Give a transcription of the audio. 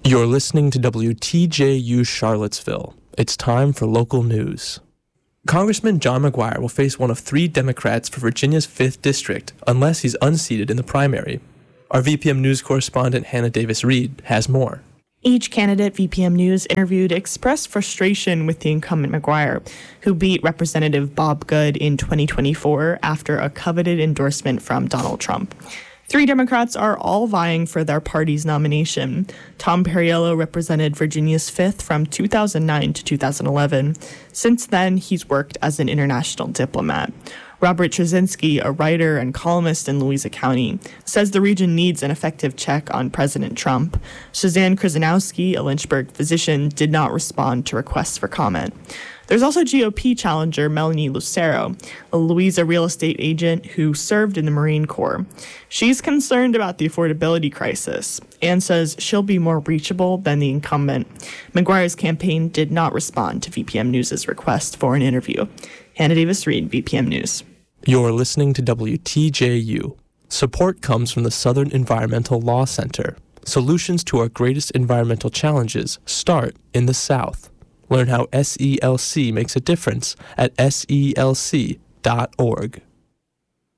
You're listening to WTJU Charlottesville. It's time for local news. Congressman John McGuire will face one of 3 Democrats for Virginia's 5th District unless he's unseated in the primary. Our VPM News correspondent Hannah Davis-Reed has more. Each candidate VPM News interviewed expressed frustration with the incumbent McGuire, who beat Representative Bob Good in 2024 after a coveted endorsement from Donald Trump. 3 Democrats are all vying for their party's nomination. Tom Perriello represented Virginia's 5th from 2009 to 2011. Since then, he's worked as an international diplomat. Robert Trzynski, a writer and columnist in Louisa County, says the region needs an effective check on President Trump. Suzanne Krzyzanowski, a Lynchburg physician, did not respond to requests for comment. There's also GOP challenger Melanie Lucero, a Louisa real estate agent who served in the Marine Corps. She's concerned about the affordability crisis and says she'll be more reachable than the incumbent. McGuire's campaign did not respond to VPM News' request for an interview. Hannah Davis-Reed, VPM News. You're listening to WTJU. Support comes from the Southern Environmental Law Center. Solutions to our greatest environmental challenges start in the South. Learn how SELC makes a difference at SELC.org.